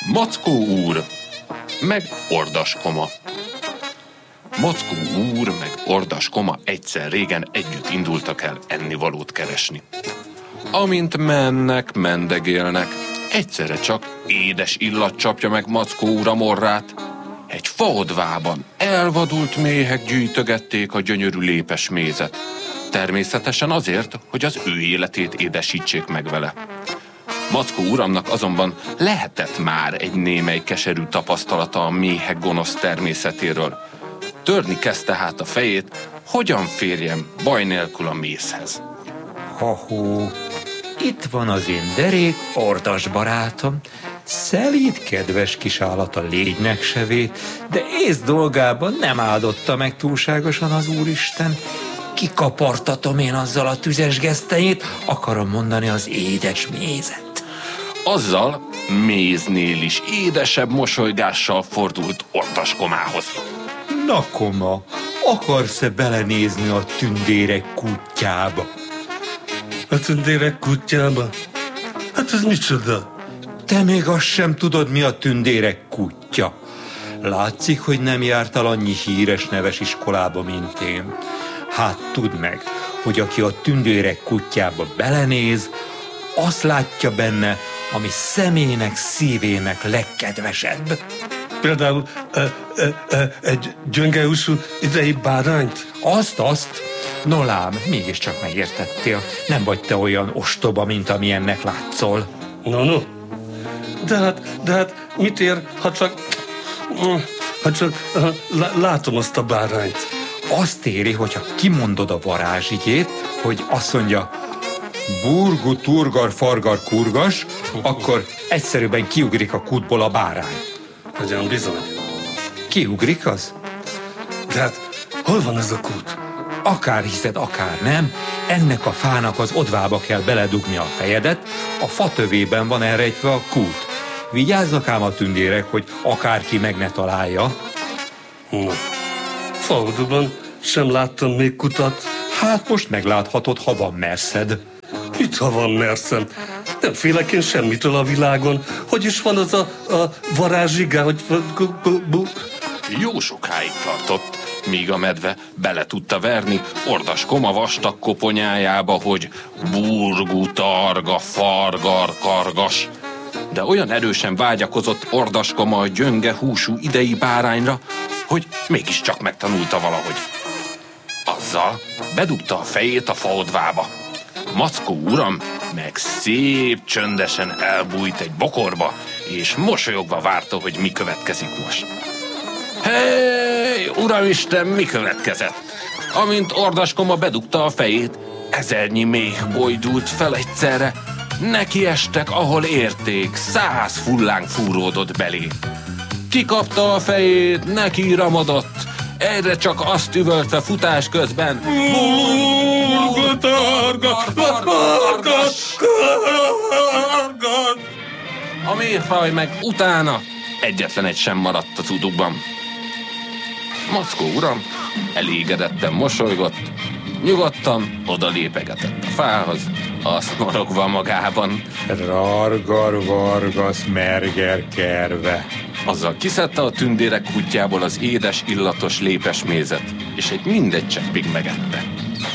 Mackó úr meg Ordaskoma. Mackó úr meg Ordaskoma egyszer régen együtt indultak el ennivalót keresni. Amint mennek, mendegélnek, egyszerre csak édes illat csapja meg Mackó úr a morrát. Egy faodvában elvadult méhek gyűjtögették a gyönyörű lépes mézet. Természetesen azért, hogy az ő életét édesítsék meg vele. Mackó uramnak azonban lehetett már egy némely keserű tapasztalata a méhek gonosz természetéről. Törni kezdte hát a fejét, hogyan férjem baj nélkül a mézhez. Ha-hó, itt van az én derék Ordas barátom, szelíd, kedves kis állat a légynek sevét, de ész dolgában nem áldotta meg túlságosan az Úristen. Kikapartatom én azzal a tüzes gesztenyét, akarom mondani az édes mézet. Azzal méznél is édesebb mosolygással fordult Ordaskomához. Na, Koma, akarsz-e belenézni a tündérek kutyába? A tündérek kutyába? Hát ez micsoda? Te még azt sem tudod, mi a tündérek kutya. Látszik, hogy nem jártál annyi híres neves iskolába, mint én. Hát tudd meg, hogy aki a tündérek kutyába belenéz, azt látja benne, ami szemének, szívének legkedvesebb. Például egy gyöngeusú idei bárányt? Azt. No lám, mégiscsak megértettél. Nem vagy te olyan ostoba, mint amilyennek látszol. No. De hát mit ér, ha csak látom azt a bárányt? Azt éri, hogyha kimondod a varázsigét, hogy azt mondja, burgu, turgar, fargar, kurgas, akkor egyszerűen kiugrik a kútból a bárány. Ugyan bizony. Kiugrik az? De hát hol van ez a kút? Akár hiszed, akár nem, ennek a fának az odvába kell beledugni a fejedet, a fatövében van elrejtve a kút. Vigyázzak ám a tündérek, hogy akárki meg ne találja. Faodúban sem láttam még kutat. Hát most megláthatod, ha van merszed. Mit, ha van merszem? Nem félek én semmitől a világon. Hogy is van az a varázsigá, hogy... Jó sokáig tartott, míg a medve bele tudta verni Ordaskoma vastag koponyájába, hogy burgu, targa, fargar, kargas. De olyan erősen vágyakozott Ordaskoma a gyönge húsú idei bárányra, hogy mégiscsak megtanulta valahogy. Azzal bedugta a fejét a faodvába. Mackó uram meg szép csöndesen elbújt egy bokorba, és mosolyogva várta, hogy mi következik most. Hey, uramisten, mi következett? Amint Ordaskoma bedugta a fejét, ezernyi méh bojdult fel egyszerre. Nekiestek, ahol érték, 100 fullánk fúródott belé. Kikapta a fejét, neki ramadott, egyre csak azt üvöltve futás közben. A méhfaj meg utána egyetlen egy sem maradt az udukban. Mackó uram elégedetten mosolygott, nyugodtan odalépegetett a fához, azt morogva magában. Rargar, vargas, merger, kerve. Azzal kiszedte a tündérek kutyából az édes, illatos lépes mézet, és egy mindegy cseppig megette.